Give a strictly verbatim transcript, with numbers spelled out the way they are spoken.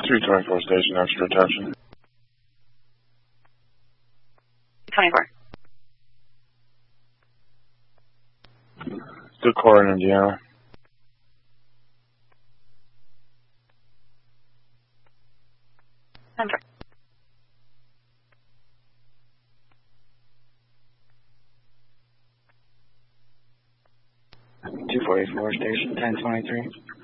three twenty-four station, extra attention. twenty-four. Decorah in Indiana. Number. two forty-four station, ten twenty-three.